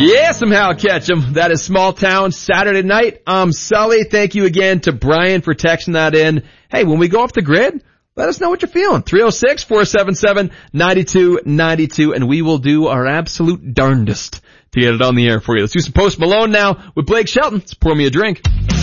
Yeah, somehow catch 'em. That is Small Town Saturday Night. I'm Sully. Thank you again to Brian for texting that in. Hey, when we go off the grid, let us know what you're feeling. 306-477-9292, and we will do our absolute darndest to get it on the air for you. Let's do some Post Malone now with Blake Shelton. Let's pour me a drink.